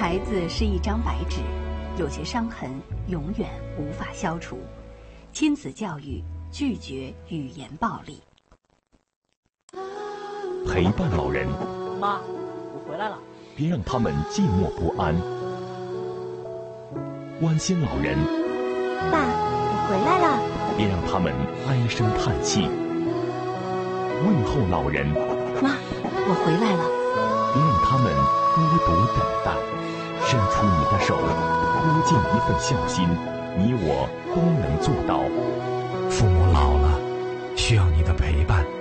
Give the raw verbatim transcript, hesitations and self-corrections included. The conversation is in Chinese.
孩子是一张白纸，有些伤痕永远无法消除。亲子教育拒绝语言暴力。 陪伴老人， 妈，我回来了。 别让他们寂寞不安。关心老人， 爸，我回来了。 别让他们唉声叹气。问候老人， 妈，我回来了。 别让他们孤独等待。伸出你的手，扑进一份孝心，你我都能做到。 父母老了，需要你的陪伴。